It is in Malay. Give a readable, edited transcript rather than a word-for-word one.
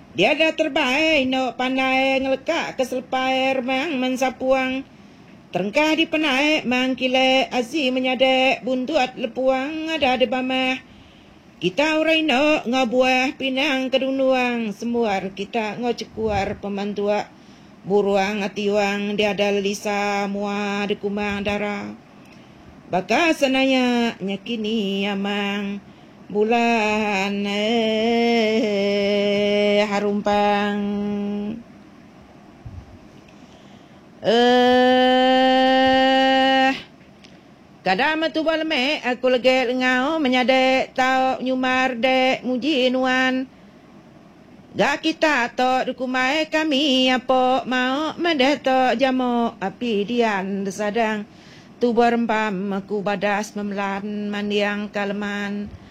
Dia dah terbaik no pandai ngelekak keselpai remang mensapuang. Terengkah di penai mangkile azi menyadek buntuat lepuang ada di bamah. Kita urai no ngabuah pinang kedunuang semuar kita ngocekuar pemantua. Buruang atiwang dia ada lisa mua di kumang darah. Baka sanaya nyakini amang bulan harumpang. Kadang tu balme aku lagi ngau menyadek tau nyumar dek muji nuan. Gak kita to dukumai kami apa mau mendeto jamo api dian desadang. Tu berempam aku badas memelan mandiang kaleman.